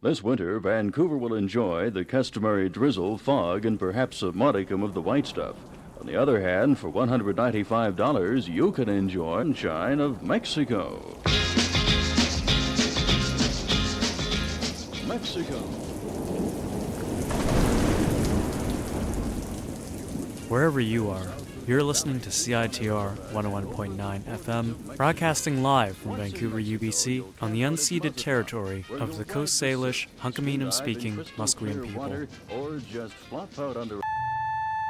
This winter, Vancouver will enjoy the customary drizzle, fog, and perhaps a modicum of the white stuff. On the other hand, for $195, you can enjoy sunshine of Mexico. Mexico. Wherever you are, you're listening to CITR 101.9 FM, broadcasting live from Vancouver, UBC, on the unceded territory of the Coast Salish, Hunkaminam-speaking Musqueam people. Or just flop out under